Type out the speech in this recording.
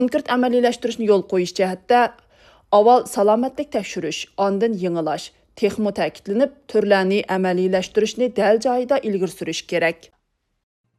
Konkret əməliləştirishni yo'l qo'yish jihatda avval salomatlik tekshirish, ondan yengillash texmo ta'kidlanib, turlarni əməliləştirishni dal joyida ilgari surish kerak.